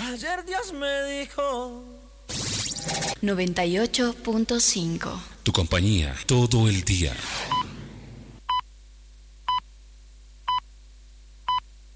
Ayer Dios me dijo 98.5. Tu compañía todo el día.